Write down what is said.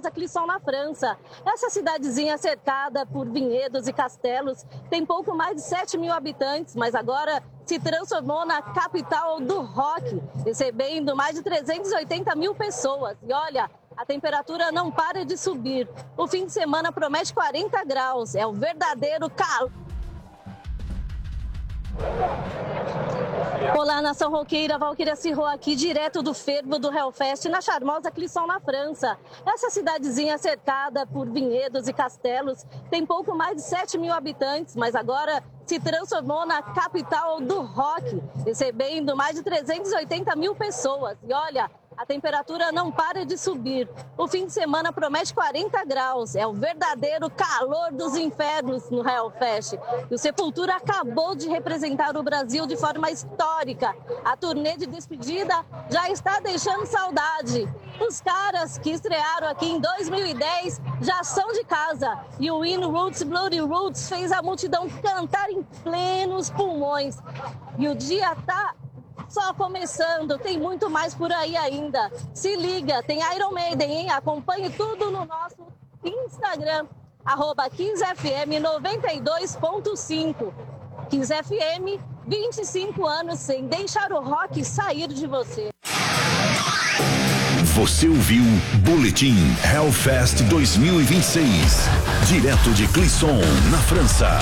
charmosa Clisson, na França. Essa cidadezinha cercada por vinhedos e castelos tem pouco mais de 7 mil habitantes, mas agora se transformou na capital do rock, recebendo mais de 380 mil pessoas. E olha, a temperatura não para de subir. O fim de semana promete 40 graus. É o verdadeiro calor. Olá, nação roqueira, Valquíria Sirro aqui, direto do fervo do Hellfest, na charmosa Clisson, na França. Essa cidadezinha cercada por vinhedos e castelos tem pouco mais de 7 mil habitantes, mas agora se transformou na capital do rock, recebendo mais de 380 mil pessoas. E olha, a temperatura não para de subir. O fim de semana promete 40 graus. É o verdadeiro calor dos infernos no Hellfest. E o Sepultura acabou de representar o Brasil de forma histórica. A turnê de despedida já está deixando saudade. Os caras que estrearam aqui em 2010 já são de casa. E o hino Roots, Bloody Roots fez a multidão cantar em plenos pulmões. E o dia tá só começando, tem muito mais por aí ainda. Se liga, tem Iron Maiden, hein? Acompanhe tudo no nosso Instagram, @15fm92.5. 15FM, 25 anos sem deixar o rock sair de você. Você ouviu Boletim Hellfest 2026, direto de Clisson, na França.